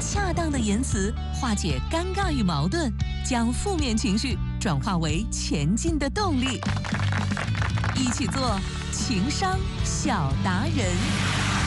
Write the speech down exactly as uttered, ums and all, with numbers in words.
恰当的言辞化解尴尬与矛盾，将负面情绪转化为前进的动力。一起做情商小达人。